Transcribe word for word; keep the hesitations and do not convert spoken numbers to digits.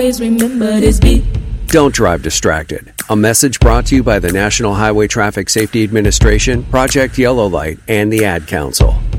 remember this beat. Don't drive distracted. A message brought to you by the National Highway Traffic Safety Administration, Project Yellow Light, and the Ad Council.